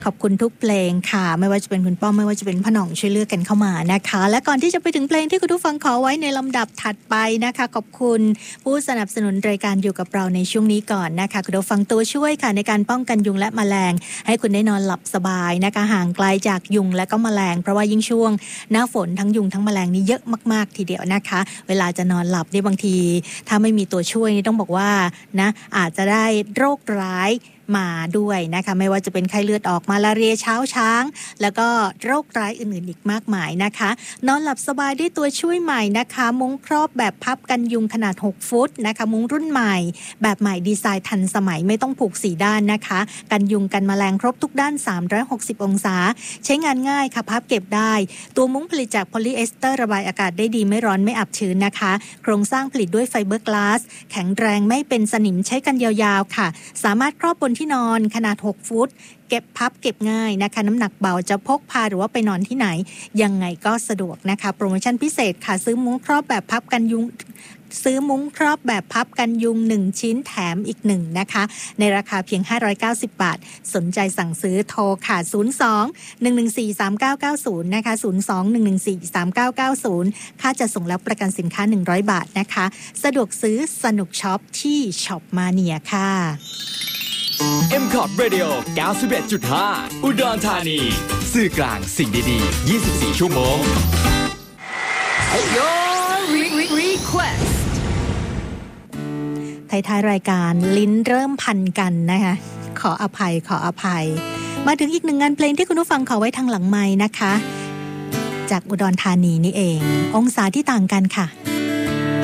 ขอบคุณทุกเพลงค่ะไม่ว่าจะเป็นคุณป้อมไม่ว่าจะเป็นพ่อหน่องช่วยเลือกกันเข้ามานะคะและก่อนที่จะไปถึงเพลงที่คุณผู้ฟังขอไว้ในลำดับถัดไปนะคะขอบคุณผู้สนับสนุนรายการอยู่กับเราในช่วงนี้ก่อนนะคะคุณผู้ฟังตัวช่วยค่ะในการป้องกันยุงและแมลงให้คุณได้นอนหลับสบายนะคะห่างไกลจากยุงและก็แมลงเพราะว่ายิ่งช่วงหน้าฝนทั้งยุงทั้งแมลงนี่เยอะมากๆทีเดียวนะคะเวลาจะนอนหลับนี่บางทีถ้าไม่มีตัวช่วยนี่ต้องบอกว่านะอาจจะได้โรคร้ายมาด้วยนะคะไม่ว่าจะเป็นไข้เลือดออกมาลาเรียเช้าช้างแล้วก็โรคร้ายอื่นๆอีกมากมายนะคะนอนหลับสบายด้วยตัวช่วยใหม่นะคะมุ้งครอบแบบพับกันยุงขนาด6ฟุตนะคะมุ้งรุ่นใหม่แบบใหม่ดีไซน์ทันสมัยไม่ต้องผูก4ด้านนะคะกันยุงกันแมลงครบทุกด้าน360องศาใช้งานง่ายค่ะพับเก็บได้ตัวมุ้งผลิตจากโพลีเอสเตอร์ระบายอากาศได้ดีไม่ร้อนไม่อับชื้นนะคะโครงสร้างผลิตด้วยไฟเบอร์กลาสแข็งแรงไม่เป็นสนิมใช้กันยาวๆค่ะสามารถครอบบนที่นอนขนาด6ฟุตเก็บพับเก็บง่ายนะคะน้ำหนักเบาจะพกพาหรือว่าไปนอนที่ไหนยังไงก็สะดวกนะคะโปรโมชั่นพิเศษค่ะซื้อมุ้งครอบแบบพับกันยุง1ชิ้นแถมอีก1นะคะในราคาเพียง590 บาทสนใจสั่งซื้อโทรค่ะ02-114-3990นะคะ02-114-3990ค่าจะส่งแล้วประกันสินค้า100 บาทนะคะสะดวกซื้อสนุกช็อปที่ช็อปมาเนียค่ะ M-Cop Radio 91.5 อุดรธานีสื่อกลางสิ่งดีๆ24ชั่วโมง Your request ท้ายๆรายการลิ้นเริ่มพันกันนะคะขออภัยมาถึงอีกหนึ่งงานเพลงที่คุณผู้ฟังขอไว้ทางหลังไมค์นะคะจากอุดรธานีนี่เององศาที่ต่างกันค่ะ Your